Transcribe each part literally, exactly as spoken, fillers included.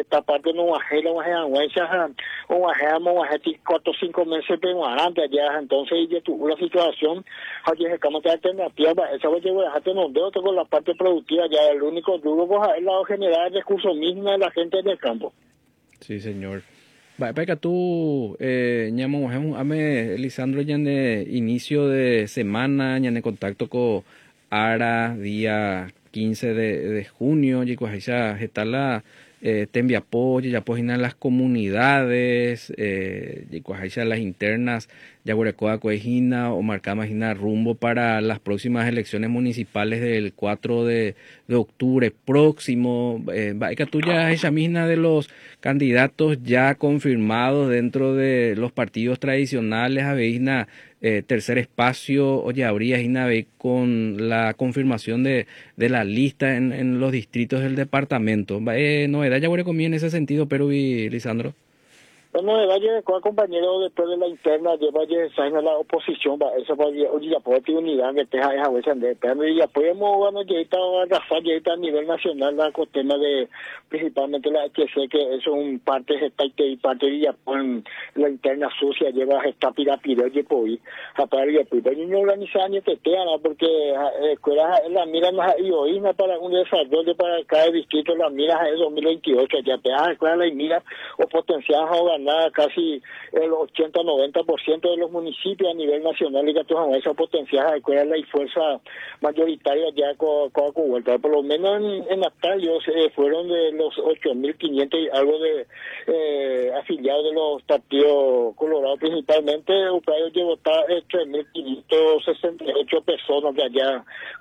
esta parte no bajela, no bajela, no bajela, no bajela, cuatro o cinco meses pero adelante allá, entonces ya tuvo la situación, oye, es como que alternativa, esa vez yo dejaste no veo con la parte productiva, ya el único duro es el lado general de recursos mismos de la gente del campo. Sí, señor. Va, para que tú, eh, ñamo, ame, Lisandro, ya de inicio de semana, ya en contacto con Ara, día quince de, de junio, y pues ya está la, eh, te envía apoyo, ya pues en las comunidades, eh, y pues ya las internas, ya guarecoa coejina o marcama imagina rumbo para las próximas elecciones municipales del cuatro de octubre próximo. Eh, va, que tú ya esa misma de los candidatos ya confirmados dentro de los partidos tradicionales, aveína eh, tercer espacio, oye, habría Inabe con la confirmación de, de la lista en, en los distritos del departamento. Eh, novedad ya voy en ese sentido, Perú y Lisandro. Bueno, de Valle de Coa, compañero, después de la interna de Valle de Saina, la oposición, va, eso va, oye, ya puede tener unidad, que te esa vez ande, pero ya podemos, bueno, ya está, Rafa, ya está a nivel nacional, la con tema de, principalmente la H C, que eso es un parte, y parte de Japón, la interna sucia, lleva esta pirapiro, y pues, aparte, y pues, pero no organizan ni te tean, porque, escuelas, la mira más, y hoy, para un desarrollo para cada distrito, la mira es dos mil veintiocho, ya te das, escuelas, la mira, o potencial, o nada, casi el ochenta a noventa por ciento de los municipios a nivel nacional y que todas esas potencias de cuál es la fuerza mayoritaria ya con vuelta. Por lo menos en, en Natalio eh, fueron de los ocho mil quinientos y algo de eh, afiliados de los partidos colorados, principalmente Ucrania llevó tres mil quinientos sesenta y ocho personas de allá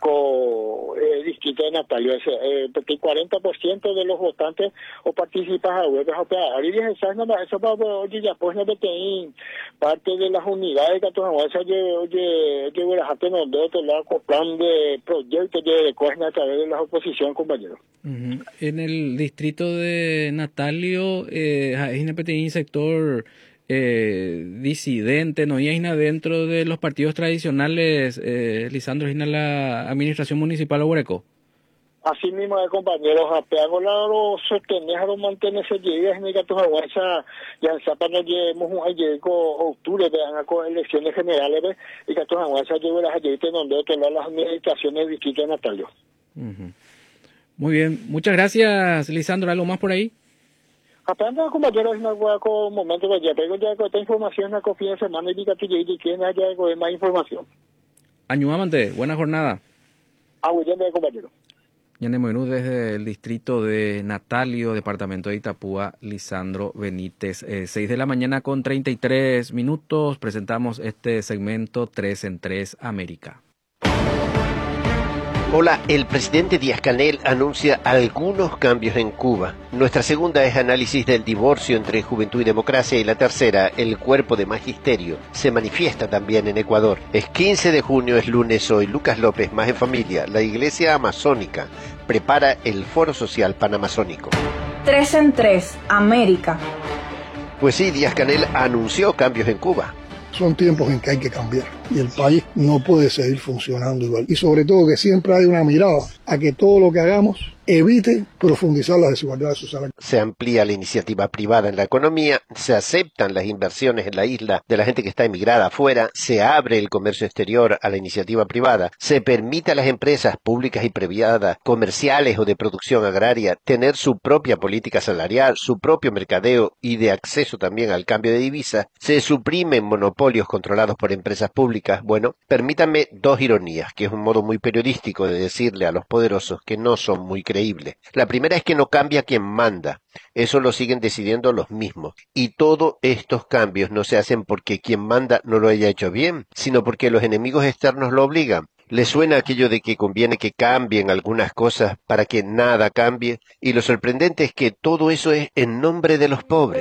con el eh, distrito de Natalio, eh, porque el cuarenta por ciento de los votantes o participan a huelgas operarias. Eso oye, ya pues no te tenéis parte de las unidades que tú oye, oye, oye, oye, no de otro lado con plan de proyectos de cogen a través de las oposiciones, compañeros. Uh-huh. En el distrito de Natalio, eh, hay un sector eh, disidente, no hay dentro de los partidos tradicionales, eh, Lisandro, ¿es la administración municipal o Huereco? Así mismo, eh, compañeros, apeago lado sostener a mantenerse llegas ni que tus aguanza ya para no lleguemos un llegó octubre de con elecciones generales y que tus aguanza llegó las llegues donde otro las administraciones del distrito de Natalio. Uh-huh. Muy bien, muchas gracias, Lisandro. ¿Algo más por ahí? Apenas, compañeros, no voy a con momento que ya tengo ya esta información a fin de semana y que tú llegues y quién haya más información. Añuamante, buena jornada. Ah, muy bien, compañero. Yane Moinú desde el distrito de Natalio, departamento de Itapúa, Lisandro Benítez. Eh, seis de la mañana con treinta y tres minutos. Presentamos este segmento tres en tres América. Hola, el presidente Díaz-Canel anuncia algunos cambios en Cuba. Nuestra segunda es análisis del divorcio entre Juventud y Democracia y la tercera, el cuerpo de magisterio. Se manifiesta también en Ecuador. Es quince de junio, es lunes hoy. Lucas López, Más en Familia. La Iglesia Amazónica prepara el Foro Social Panamazónico. tres en tres, América. Pues sí, Díaz-Canel anunció cambios en Cuba. Son tiempos en que hay que cambiar y el país no puede seguir funcionando igual. Y sobre todo que siempre hay una mirada a que todo lo que hagamos evite profundizar las desigualdades sociales. Se amplía la iniciativa privada en la economía, se aceptan las inversiones en la isla de la gente que está emigrada afuera, se abre el comercio exterior a la iniciativa privada, se permite a las empresas públicas y privadas, comerciales o de producción agraria, tener su propia política salarial, su propio mercadeo y de acceso también al cambio de divisas, se suprimen monopolios controlados por empresas públicas. Bueno, permítanme dos ironías, que es un modo muy periodístico de decirle a los poderosos que no son muy creíbles. La primera es que no cambia quien manda, eso lo siguen decidiendo los mismos. Y todos estos cambios no se hacen porque quien manda no lo haya hecho bien, sino porque los enemigos externos lo obligan. ¿Les suena aquello de que conviene que cambien algunas cosas para que nada cambie? Y lo sorprendente es que todo eso es en nombre de los pobres.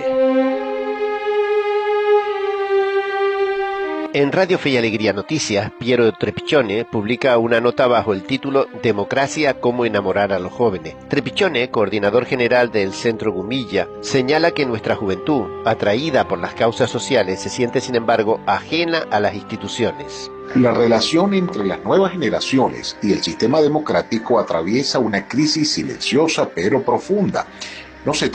En Radio Fe y Alegría Noticias, Piero Trepichone publica una nota bajo el título Democracia, cómo enamorar a los jóvenes. Trepichone, coordinador general del Centro Gumilla, señala que nuestra juventud, atraída por las causas sociales, se siente sin embargo ajena a las instituciones. La relación entre las nuevas generaciones y el sistema democrático atraviesa una crisis silenciosa pero profunda. No se